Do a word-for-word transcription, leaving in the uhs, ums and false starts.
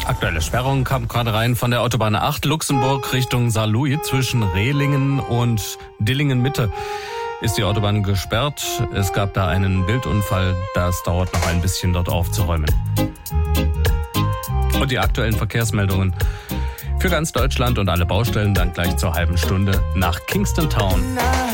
Aktuelle Sperrung kam gerade rein von der Autobahn acht Luxemburg Richtung Saarlouis. Zwischen Rehlingen und Dillingen Mitte ist die Autobahn gesperrt. Es gab da einen Bildunfall. Das dauert noch ein bisschen, dort aufzuräumen. Und die aktuellen Verkehrsmeldungen für ganz Deutschland und alle Baustellen dann gleich zur halben Stunde nach Kingston Town.